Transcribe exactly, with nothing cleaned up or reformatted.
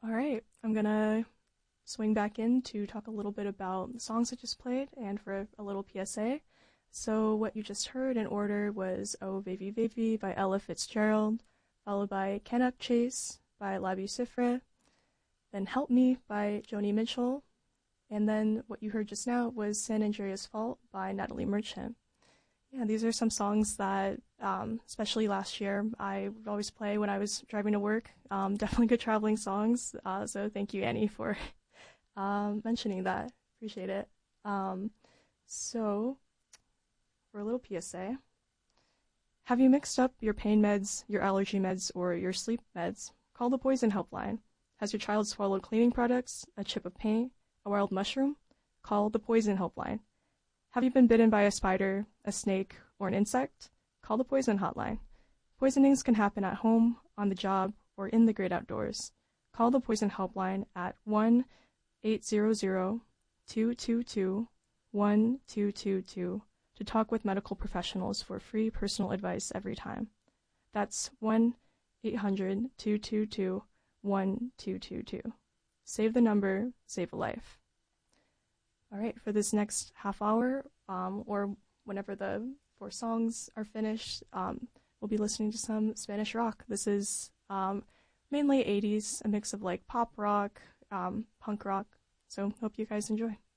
All right, I'm gonna swing back in to talk a little bit about the songs I just played and for a little P S A. So what you just heard in order was Oh Vavy Vavy by Ella Fitzgerald, followed by Canuck Chase by Labi Siffre, then Help Me by Joni Mitchell, and then what you heard just now was San Andreas Fault by Natalie Merchant. Yeah, these are some songs that, um, especially last year, I would always play when I was driving to work. Um, definitely good traveling songs. Uh, so thank you, Annie, for um, mentioning that. Appreciate it. Um, so, for a little P S A, have you mixed up your pain meds, your allergy meds, or your sleep meds? Call the Poison Helpline. Has your child swallowed cleaning products, a chip of paint, a wild mushroom? Call the Poison Helpline. Have you been bitten by a spider, a snake, or an insect? Call the Poison Hotline. Poisonings can happen at home, on the job, or in the great outdoors. Call the Poison Helpline at one eight hundred, two two two, one two two two to talk with medical professionals for free personal advice every time. That's one eight hundred, two two two, one two two two. Save the number, save a life. All right, for this next half hour, um, or whenever the four songs are finished, um, we'll be listening to some Spanish rock. This is um, mainly eighties, a mix of like pop rock, um, punk rock. So hope you guys enjoy.